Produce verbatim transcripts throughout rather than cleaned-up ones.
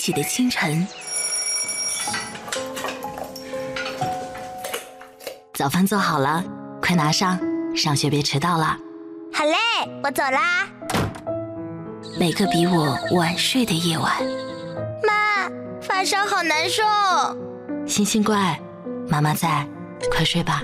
起的清晨。早饭做好了，快拿上，上学别迟到了。 好嘞，我走啦。 每个比我晚睡的夜晚， 妈，发烧好难受。 星星乖，妈妈在，快睡吧。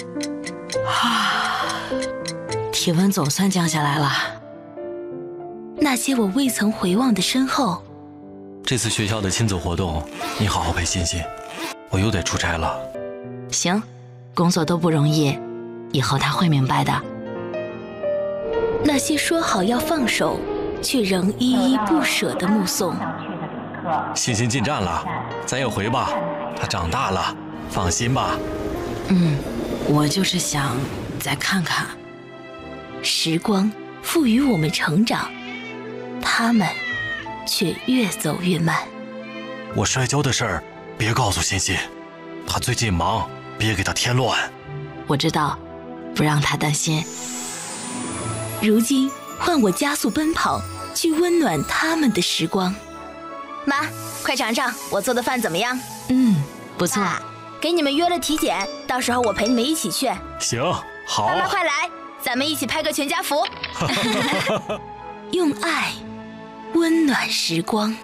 啊，体温总算降下来了。那些我未曾回望的身后， 这次学校的亲子活动，你好好陪欣欣，我又得出差了。 行，工作都不容易，以后他会明白的。那些说好要放手，却仍依依不舍的目送。 欣欣进站了，咱也回吧，她长大了，放心吧。 嗯，我就是想再看看。时光赋予我们成长，他们却越走越慢。 我摔跤的事儿别告诉欣欣，她最近忙，别给她添乱。 我知道，不让她担心。如今换我加速奔跑，去温暖他们的时光。 妈，快尝尝我做的饭怎么样？ 嗯，不错。 啊，给你们约了体检，到时候我陪你们一起去。 行，好。 妈妈快来，咱们一起拍个全家福。 用爱温暖时光。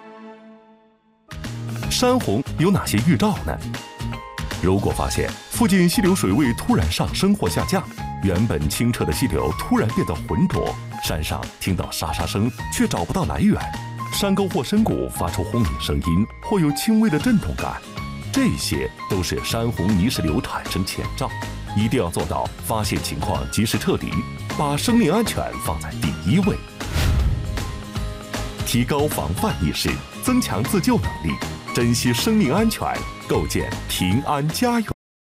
山洪有哪些预兆呢？如果发现附近溪流水位突然上升或下降，原本清澈的溪流突然变得浑浊，山上听到沙沙声却找不到来源，山沟或深谷发出轰鸣声音或有轻微的震动感，这些都是山洪泥石流产生前兆，一定要做到发现情况及时撤离，把生命安全放在第一位。提高防范意识，增强自救能力，珍惜生命安全，构建平安家园。